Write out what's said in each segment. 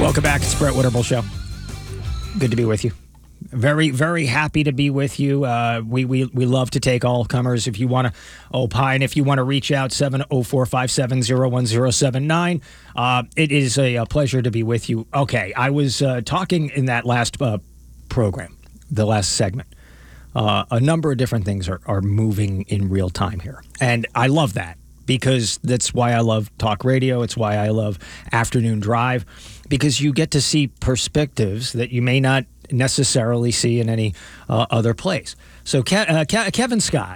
Welcome back. It's Brett Winterble Show. Good to be with you. Very, very happy to be with you. We love to take all comers. If you want to opine, if you want to reach out, 704-570-1079. It is a pleasure to be with you. Okay, I was talking in that last program, the last segment. A number of different things are moving in real time here. And I love that because that's why I love talk radio. It's why I love Afternoon Drive, because you get to see perspectives that you may not necessarily see in any other place. So Kevin Scott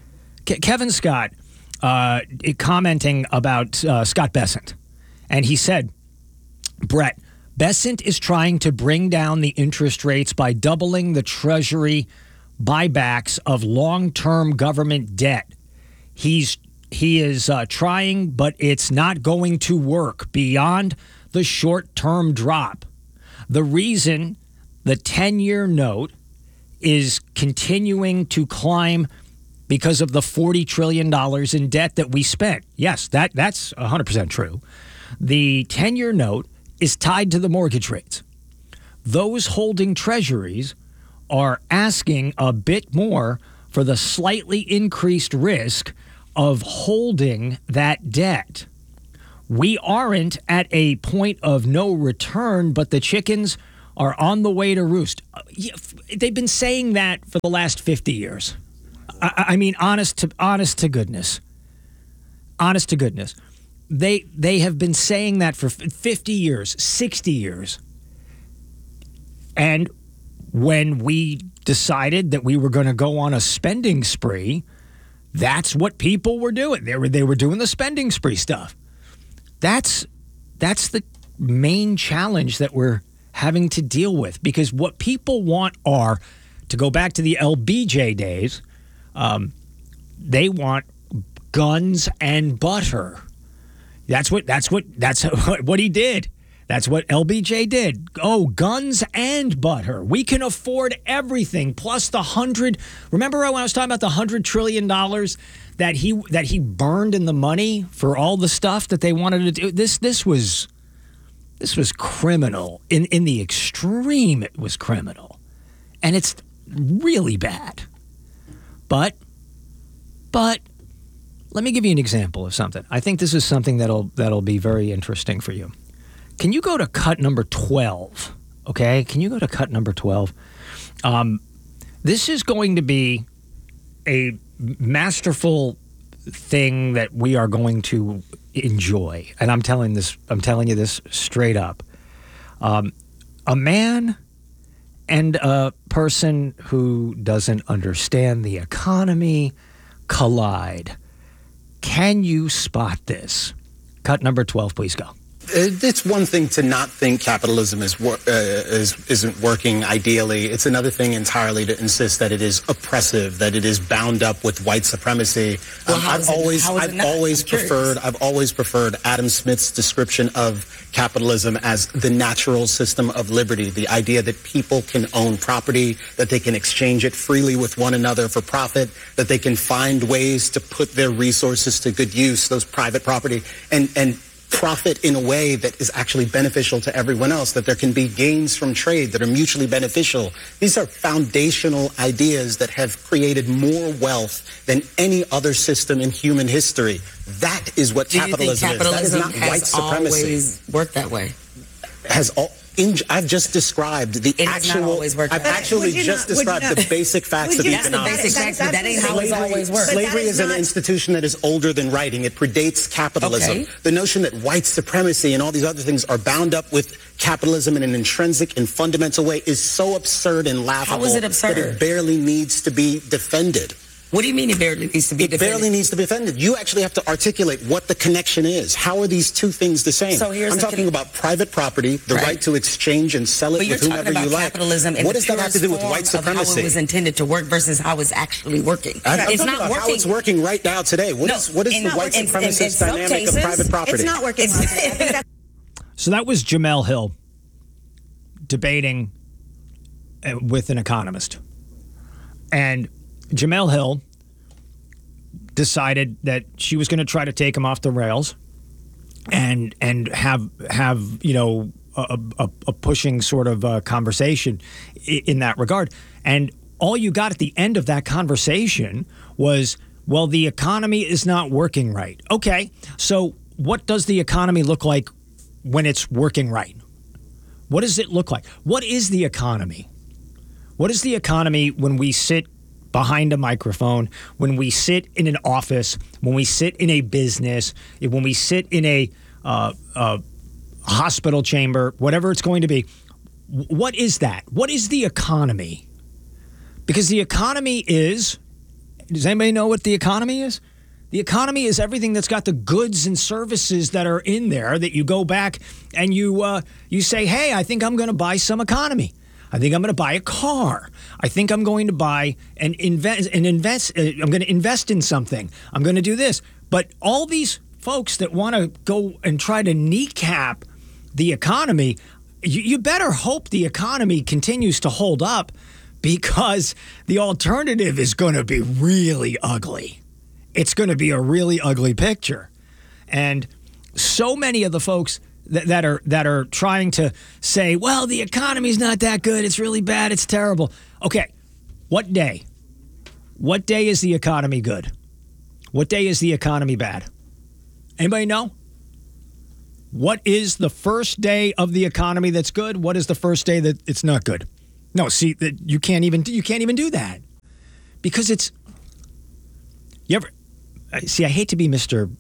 commenting about Scott Bessent, and he said, Brett, Bessent is trying to bring down the interest rates by doubling the Treasury buybacks of long-term government debt. He is trying, but it's not going to work beyond the short-term drop. The reason the 10-year note is continuing to climb because of the $40 trillion in debt that we spent. Yes, that's 100% true. The 10-year note is tied to the mortgage rates. Those holding treasuries are asking a bit more for the slightly increased risk of holding that debt. We aren't at a point of no return, but the chickens are on the way to roost. They've been saying that for the last 50 years. I mean, honest to goodness. Honest to goodness. They have been saying that for 50 years, 60 years. And when we decided that we were going to go on a spending spree, that's what people were doing. They were doing the spending spree stuff. That's the main challenge that we're having to deal with, because what people want are, to go back to the LBJ days, they want guns and butter. That's what he did. That's what LBJ did. Oh, guns and butter. We can afford everything, plus the remember when I was talking about the $100 trillion that he burned in the money for all the stuff that they wanted to do? This was criminal. In the extreme, it was criminal. And it's really bad. But let me give you an example of something. I think this is something that'll be very interesting for you. Can you go to cut number 12? Okay? Can you go to cut number 12? This is going to be a masterful thing that we are going to enjoy. And I'm telling you this straight up. A man and a person who doesn't understand the economy collide. Can you spot this? Cut number 12, please go. It's one thing to not think capitalism isn't working ideally. It's another thing entirely to insist that it is oppressive, that it is bound up with white supremacy. I've always preferred Adam Smith's description of capitalism as the natural system of liberty, the idea that people can own property, that they can exchange it freely with one another for profit, that they can find ways to put their resources to good use, those private property, and profit in a way that is actually beneficial to everyone else, that there can be gains from trade that are mutually beneficial. These are foundational ideas that have created more wealth than any other system in human history. That is what capitalism is. That is not white supremacy. Always worked that way. I've just described the actual. I've actually just described the basic facts of economics. Basic facts, but that ain't how it's always worked. Slavery is an institution that is older than writing. It predates capitalism. Okay. The notion that white supremacy and all these other things are bound up with capitalism in an intrinsic and fundamental way is so absurd and laughable. How is it absurd? That it barely needs to be defended. What do you mean it barely needs to be defended? It barely needs to be defended. You actually have to articulate what the connection is. How are these two things the same? So I'm talking about private property, the right to exchange and sell it with whomever you like. Capitalism what does that have to do with white supremacy? How it was intended to work versus how it's actually working. It's not working. How it's working right now today. What is the white supremacist dynamic of private property? It's not working. So that was Jamel Hill debating with an economist. And Jamel Hill decided that she was going to try to take him off the rails and have a pushing sort of conversation in that regard. And all you got at the end of that conversation was, well, the economy is not working right. Okay, so what does the economy look like when it's working right? What does it look like? What is the economy? What is the economy when we sit behind a microphone, when we sit in an office, when we sit in a business, when we sit in a hospital chamber, whatever it's going to be? What is that? What is the economy? Because the economy is, does anybody know what the economy is? The economy is everything that's got the goods and services that are in there that you go back and you say, hey, I think I'm going to buy some economy. I think I'm going to buy a car. I think I'm going to buy and invest. I'm going to invest in something. I'm going to do this. But all these folks that want to go and try to kneecap the economy, you better hope the economy continues to hold up, because the alternative is going to be really ugly. It's going to be a really ugly picture. And so many of the folks that are trying to say, well, the economy's not that good, it's really bad, it's terrible. Okay, what day? What day is the economy good? What day is the economy bad? Anybody know? What is the first day of the economy that's good? What is the first day that it's not good? No, see, that you can't even do that, because it's, you ever see, I hate to be Mr.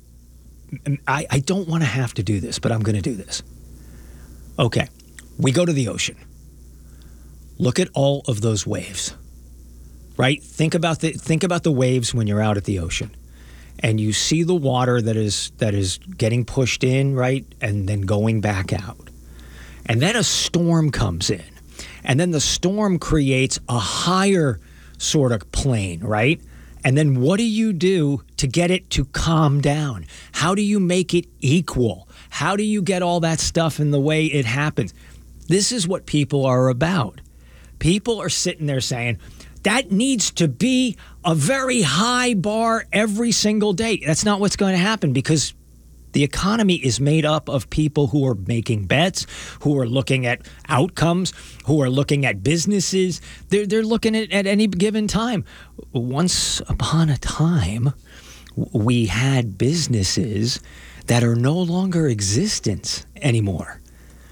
I don't want to have to do this, but I'm going to do this. Okay, we go to the ocean. Look at all of those waves, right? Think about the waves when you're out at the ocean, and you see the water that is getting pushed in, right, and then going back out, and then a storm comes in, and then the storm creates a higher sort of plane, right? And then what do you do to get it to calm down? How do you make it equal? How do you get all that stuff in the way it happens? This is what people are about. People are sitting there saying, that needs to be a very high bar every single day. That's not what's going to happen, because the economy is made up of people who are making bets, who are looking at outcomes, who are looking at businesses. They're looking at any given time. Once upon a time, we had businesses that are no longer existent anymore.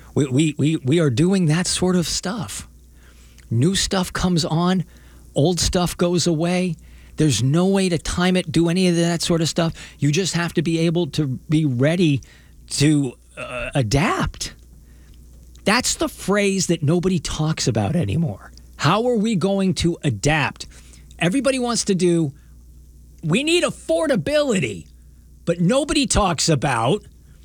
We are doing that sort of stuff. New stuff comes on, old stuff goes away. There's no way to time it, do any of that sort of stuff. You just have to be able to be ready to adapt. That's the phrase that nobody talks about anymore. How are we going to adapt? Everybody wants to do, we need affordability, but nobody talks about,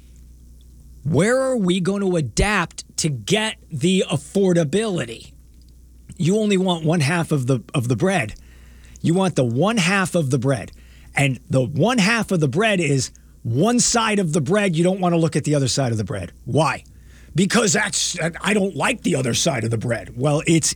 where are we going to adapt to get the affordability? You only want one half of the bread. You want the one half of the bread. And the one half of the bread is one side of the bread. You don't want to look at the other side of the bread. Why? Because I don't like the other side of the bread. Well, it's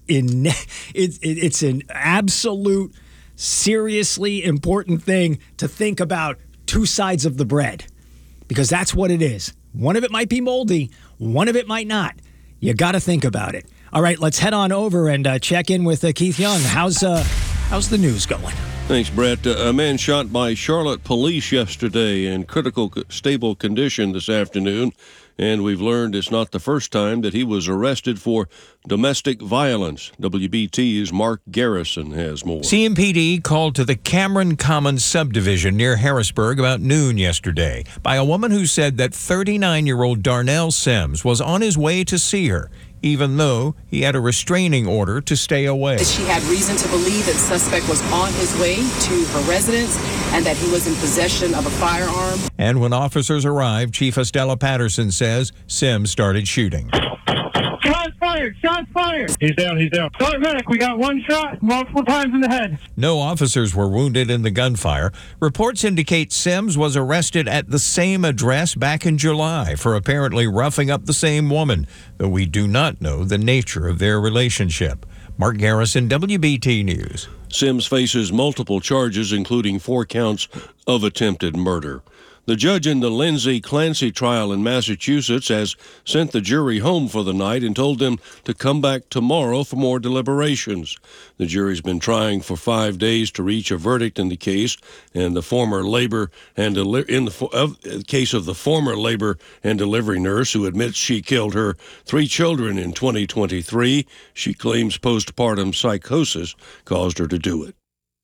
an absolute, seriously important thing to think about two sides of the bread, because that's what it is. One of it might be moldy. One of it might not. You got to think about it. All right, let's head on over and check in with Keith Young. How's the news going? Thanks, Brett. A man shot by Charlotte police yesterday in critical, stable condition this afternoon. And we've learned it's not the first time that he was arrested for domestic violence. WBT's Mark Garrison has more. CMPD called to the Cameron Commons subdivision near Harrisburg about noon yesterday by a woman who said that 39-year-old Darnell Sims was on his way to see her, even though he had a restraining order to stay away. She had reason to believe that the suspect was on his way to her residence and that he was in possession of a firearm. And when officers arrived, Chief Estella Patterson says Sims started shooting. Shots fired! Shots fired! He's down, he's down. Sergeant Medic, we got one shot, multiple times in the head. No officers were wounded in the gunfire. Reports indicate Sims was arrested at the same address back in July for apparently roughing up the same woman, though we do not know the nature of their relationship. Mark Garrison, WBT News. Sims faces multiple charges, including 4 counts of attempted murder. The judge in the Lindsay Clancy trial in Massachusetts has sent the jury home for the night and told them to come back tomorrow for more deliberations. The jury's been trying for 5 days to reach a verdict in the case, and the former labor and case of the former labor and delivery nurse who admits she killed her 3 children in 2023. She claims postpartum psychosis caused her to do it.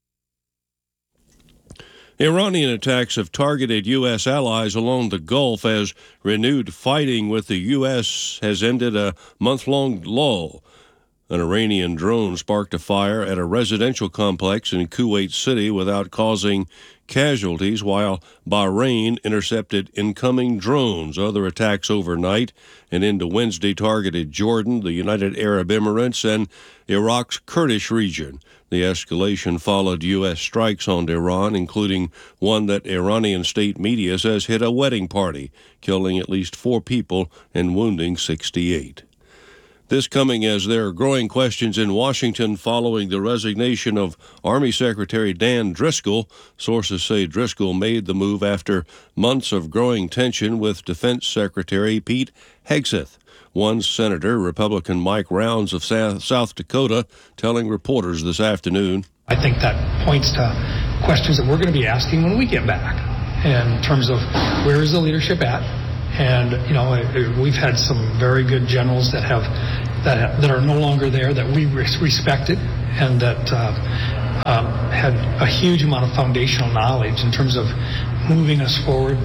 Iranian attacks have targeted U.S. allies along the Gulf as renewed fighting with the U.S. has ended a month-long lull. An Iranian drone sparked a fire at a residential complex in Kuwait City without causing casualties, while Bahrain intercepted incoming drones. Other attacks overnight and into Wednesday targeted Jordan, the United Arab Emirates, and Iraq's Kurdish region. The escalation followed U.S. strikes on Iran, including one that Iranian state media says hit a wedding party, killing at least 4 people and wounding 68. This coming as there are growing questions in Washington following the resignation of Army Secretary Dan Driscoll. Sources say Driscoll made the move after months of growing tension with Defense Secretary Pete Hegseth. One senator, Republican Mike Rounds of South Dakota, telling reporters this afternoon, I think that points to questions that we're going to be asking when we get back in terms of where is the leadership at? And, you know, we've had some very good generals that are no longer there that we respected and that had a huge amount of foundational knowledge in terms of moving us forward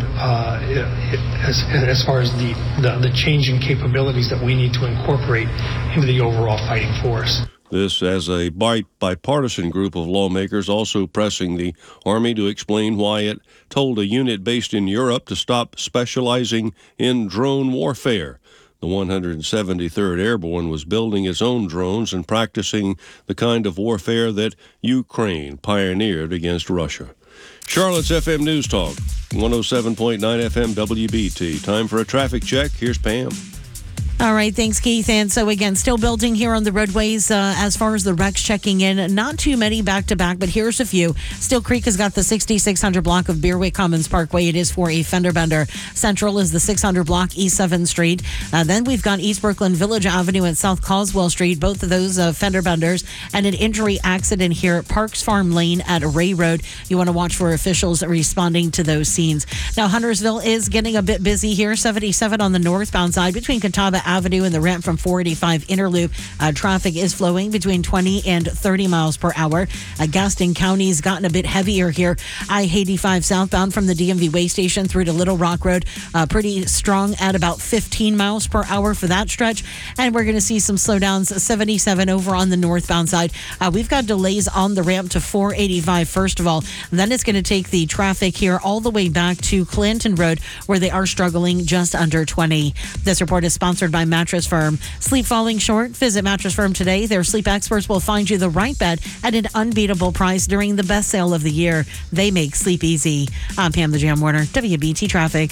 as far as the changing capabilities that we need to incorporate into the overall fighting force. This as a bipartisan group of lawmakers also pressing the Army to explain why it told a unit based in Europe to stop specializing in drone warfare. The 173rd Airborne was building its own drones and practicing the kind of warfare that Ukraine pioneered against Russia. Charlotte's FM News Talk, 107.9 FM WBT. Time for a traffic check. Here's Pam. All right, thanks, Keith. And so, again, still building here on the roadways as far as the wrecks checking in. Not too many back-to-back, but here's a few. Still Creek has got the 6600 block of Beerwick Commons Parkway. It is for a fender bender. Central is the 600 block East 7th Street. Then we've got East Brooklyn Village Avenue and South Caldwell Street, both of those fender benders. And an injury accident here at Parks Farm Lane at Ray Road. You want to watch for officials responding to those scenes. Now, Huntersville is getting a bit busy here. 77 on the northbound side between Catawba Avenue and the ramp from 485 Interloop. Traffic is flowing between 20 and 30 miles per hour. Gaston County's gotten a bit heavier here. I-85 southbound from the DMV way station through to Little Rock Road. Pretty strong at about 15 miles per hour for that stretch. And we're going to see some slowdowns. 77 over on the northbound side. We've got delays on the ramp to 485 first of all. Then it's going to take the traffic here all the way back to Clinton Road where they are struggling just under 20. This report is sponsored by Mattress Firm. Sleep falling short? Visit Mattress Firm today. Their sleep experts will find you the right bed at an unbeatable price during the best sale of the year. They make sleep easy. I'm Pam the Jam Warner, WBT Traffic.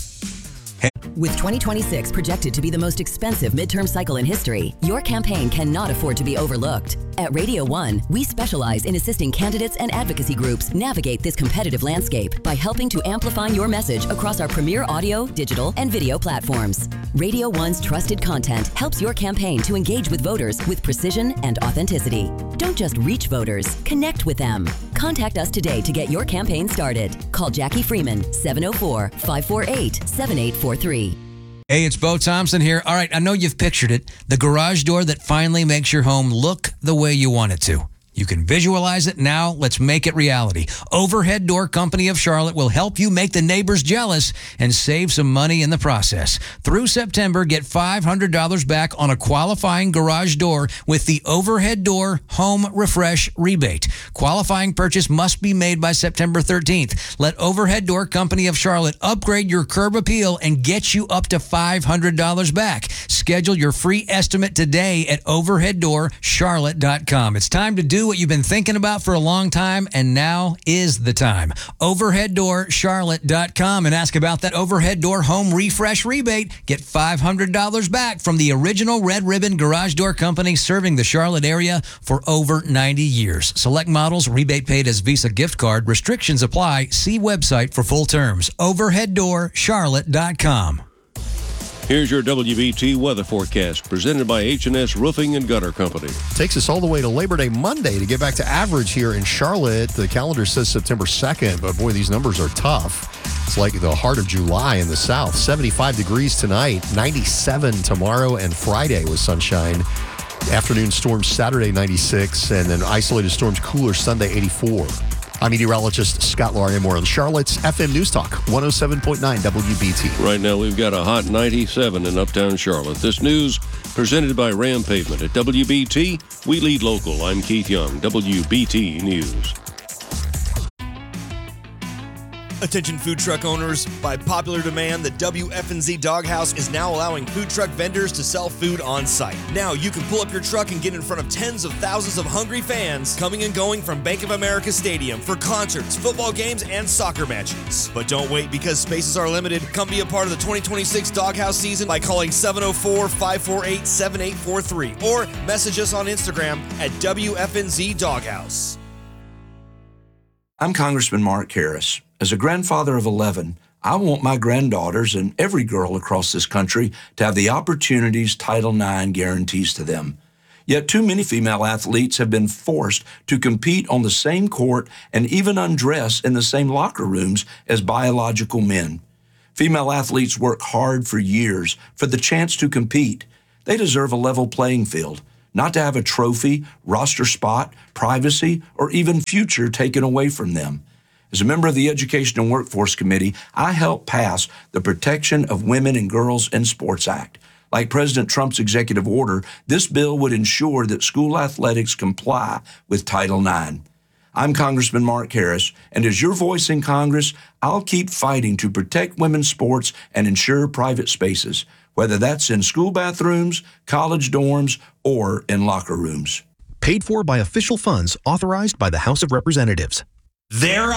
With 2026 projected to be the most expensive midterm cycle in history, your campaign cannot afford to be overlooked. At Radio 1, we specialize in assisting candidates and advocacy groups navigate this competitive landscape by helping to amplify your message across our premier audio, digital, and video platforms. Radio 1's trusted content helps your campaign to engage with voters with precision and authenticity. Don't just reach voters, connect with them. Contact us today to get your campaign started. Call Jackie Freeman, 704-548-7843. Hey, it's Bo Thompson here. All right, I know you've pictured it. The garage door that finally makes your home look the way you want it to. You can visualize it now. Let's make it reality. Overhead Door Company of Charlotte will help you make the neighbors jealous and save some money in the process. Through September, get $500 back on a qualifying garage door with the Overhead Door Home Refresh Rebate. Qualifying purchase must be made by September 13th. Let Overhead Door Company of Charlotte upgrade your curb appeal and get you up to $500 back. Schedule your free estimate today at overheaddoorscharlotte.com. It's time to do do what you've been thinking about for a long time, and now is the time. OverheadDoorCharlotte.com and ask about that overhead door home refresh rebate. Get $500 back from the original Red Ribbon Garage Door Company, serving the Charlotte area for over 90 years. Select models, rebate paid as Visa gift card. Restrictions apply. See website for full terms. OverheadDoorCharlotte.com. Here's your WBT weather forecast, presented by H&S Roofing and Gutter Company. Takes us all the way to Labor Day Monday to get back to average here in Charlotte. The calendar says September 2nd, but boy, these numbers are tough. It's like the heart of July in the south. 75 degrees tonight, 97 tomorrow and Friday with sunshine. Afternoon storms Saturday, 96, and then isolated storms cooler Sunday, 84. I'm meteorologist Scott Laria. More on Charlotte's FM News Talk, 107.9 WBT. Right now, we've got a hot 97 in uptown Charlotte. This news presented by Ram Pavement at WBT. We lead local. I'm Keith Young, WBT News. Attention food truck owners, by popular demand, the WFNZ Doghouse is now allowing food truck vendors to sell food on site. Now you can pull up your truck and get in front of tens of thousands of hungry fans coming and going from Bank of America Stadium for concerts, football games, and soccer matches. But don't wait, because spaces are limited. Come be a part of the 2026 Doghouse season by calling 704-548-7843 or message us on Instagram at WFNZ Doghouse. I'm Congressman Mark Harris. As a grandfather of 11, I want my granddaughters and every girl across this country to have the opportunities Title IX guarantees to them. Yet too many female athletes have been forced to compete on the same court and even undress in the same locker rooms as biological men. Female athletes work hard for years for the chance to compete. They deserve a level playing field, not to have a trophy, roster spot, privacy, or even future taken away from them. As a member of the Education and Workforce Committee, I helped pass the Protection of Women and Girls in Sports Act. Like President Trump's executive order, this bill would ensure that school athletics comply with Title IX. I'm Congressman Mark Harris, and as your voice in Congress, I'll keep fighting to protect women's sports and ensure private spaces, whether that's in school bathrooms, college dorms, or in locker rooms. Paid for by official funds authorized by the House of Representatives. There